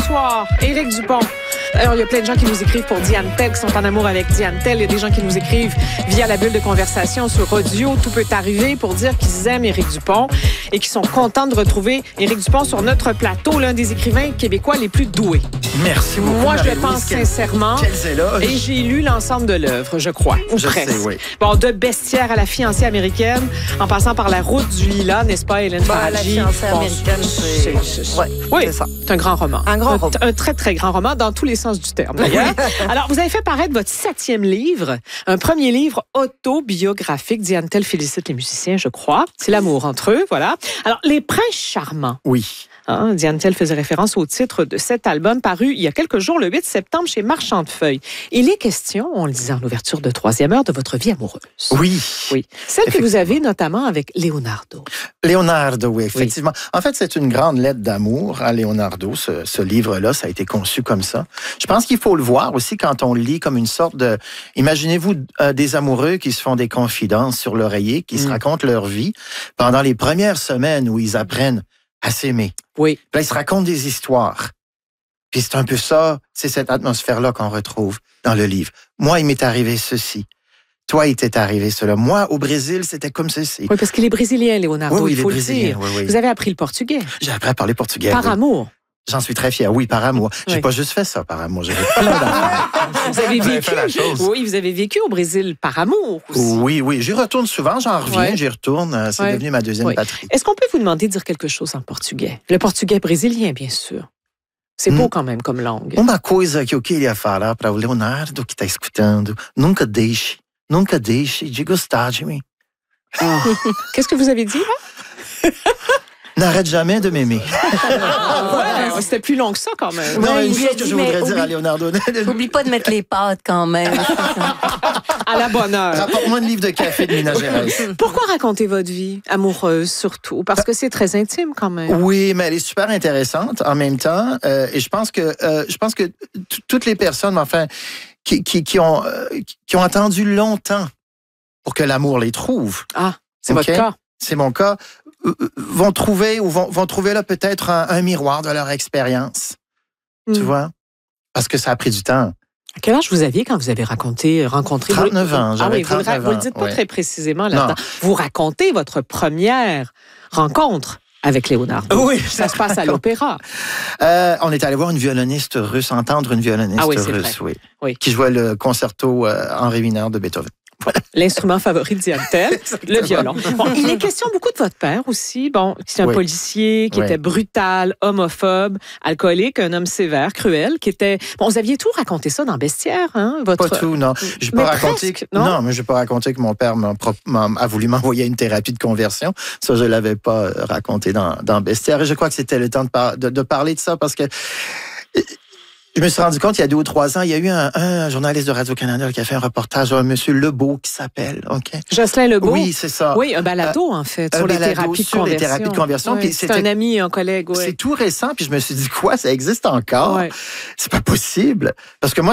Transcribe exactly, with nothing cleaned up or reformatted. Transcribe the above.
Bonsoir, Éric Dupont. Alors, il y a plein de gens qui nous écrivent pour Diane Tell, qui sont en amour avec Diane Tell. Il y a des gens qui nous écrivent via la bulle de conversation sur audio. Tout peut arriver pour dire qu'ils aiment Éric Dupont et qu'ils sont contents de retrouver Éric Dupont sur notre plateau, l'un des écrivains québécois les plus doués. Merci beaucoup. Moi, je le Marie-Louise. pense Quel- sincèrement. Quels éloges. Et j'ai lu l'ensemble de l'œuvre, je crois, ou Je presque. sais, oui. Bon, de Bestiaire à La fiancée américaine, en passant par La route du lilas, n'est-ce pas, Hélène Bah, La Faradji? fiancée Bon, américaine, c'est... c'est- c'est- Ouais, Oui, c'est ça. c'est un grand roman. Un grand un, roman. Un très, très grand roman dans tous les sens du terme, d'ailleurs. Alors, vous avez fait paraître votre septième livre, un premier livre autobiographique. Diane Tell félicite les musiciens, je crois. C'est l'amour entre eux, voilà. Alors, Les Princes charmants. Oui. Hein, Diane Tell faisait référence au titre de cet album paru il y a quelques jours, le huit septembre, chez Marchand de Feuilles. Il est question, on le disait en ouverture de troisième heure, de votre vie amoureuse. Oui. Oui. Celle que vous avez notamment avec Leonardo. Leonardo, oui, effectivement. En fait, c'est une grande lettre d'amour à Leonardo, ce, ce livre-là. Ça a été conçu comme ça. Je pense qu'il faut le voir aussi quand on le lit comme une sorte de... Imaginez-vous euh, des amoureux qui se font des confidences sur l'oreiller, qui se Mm. racontent leur vie pendant les premières semaines où ils apprennent à s'aimer. Oui. Puis là, ils se racontent des histoires. Puis c'est un peu ça, c'est cette atmosphère-là qu'on retrouve dans le livre. Moi, il m'est arrivé ceci. Toi, il t'est arrivé cela. Moi, au Brésil, c'était comme ceci. Oui, parce qu'il est brésilien, Leonardo, Oui, oui, il il est faut le brésilien, dire. oui, oui. Vous avez appris le portugais. J'ai appris à parler portugais. Par oui. amour. J'en suis très fier. Oui, par amour. J'ai Oui. pas juste fait ça par amour. J'ai fait plein d'affaires. Vous avez Vous avez vécu. fait la chose. Oui, vous avez vécu au Brésil par amour aussi. Oui, oui. J'y retourne souvent. J'en reviens. Ouais. J'y retourne. Euh, C'est Ouais. devenu ma deuxième Oui. patrie. Est-ce qu'on peut vous demander de dire quelque chose en portugais? Le portugais brésilien, bien sûr. C'est Mm. beau quand même comme langue. Uma coisa que eu queria falar para o Leonardo que está escutando, nunca deixe, nunca deixe de gostar de mim. Ah. Qu'est-ce que vous avez dit, là? N'arrête jamais de m'aimer. Ah, ouais, c'était plus long que ça quand même. Non, Ouais, une il lui chose a que dit, je mais voudrais dire à oublie- Leonardo. N'oublie pas de mettre les pâtes quand même. À la bonne heure. Rapporte-moi une livre de café de Minas Gerais. Pourquoi raconter votre vie amoureuse surtout? Parce que c'est très intime quand même. Oui, mais elle est super intéressante en même temps. euh, et je pense que euh, je pense que t- toutes les personnes, enfin, qui, qui, qui ont euh, qui ont attendu longtemps pour que l'amour les trouve, Ah, c'est Ok. votre cas. c'est mon cas, euh, euh, vont trouver ou vont, vont trouver là peut-être un, un miroir de leur expérience. Tu Hmm. vois? Parce que ça a pris du temps. À quel âge vous aviez quand vous avez raconté, rencontré... trente-neuf ans, Ah j'avais oui, vous le, ra- trente-neuf vous le ans, dites pas ouais. très précisément là-dedans. Vous racontez votre première rencontre avec Leonardo. Oui, Ça se passe à l'opéra. Euh, on est allé voir une violoniste russe, entendre une violoniste Ah oui, c'est russe, oui, Oui. qui jouait le concerto euh, Henri mineur de Beethoven. L'instrument favori de Diane Tell, le violon. Bon, il est question beaucoup de votre père aussi. Bon, c'est un Oui. policier qui Oui. était brutal, homophobe, alcoolique, un homme sévère, cruel, qui était... Bon, vous aviez tout raconté ça dans Bestiaire, hein? Votre... Pas tout, non. Je Mais pas raconter presque, que, non? mais je vais pas raconter que mon père m'a, pro- m'a- a voulu m'envoyer à une thérapie de conversion. Ça, je l'avais pas euh, raconté dans, dans Bestiaire. Et je crois que c'était le temps de, par- de, de parler de ça parce que euh, je me suis rendu compte, il y a deux ou trois ans, il y a eu un, un journaliste de Radio-Canada qui a fait un reportage, un monsieur Lebeau qui s'appelle, OK? Jocelyn Lebeau. Oui, c'est ça. Oui, un balado, en fait, un sur les balado thérapies de sur les conversion. thérapies de conversion, Ouais, puis c'est c'était- un ami, un collègue, ouais. C'est tout récent, puis je me suis dit, quoi, ça existe encore? Ouais. C'est pas possible. Parce que moi,